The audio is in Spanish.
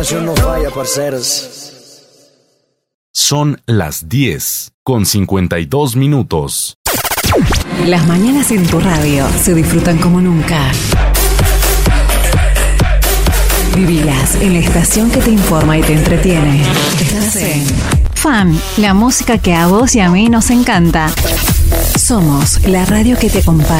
coordinación no falla, parceros. Son las 10:52. Las mañanas en tu radio se disfrutan como nunca. Vivilas en la estación que te informa y te entretiene. Estás en Fan, la música que a vos y a mí nos encanta. Somos la radio que te acompaña.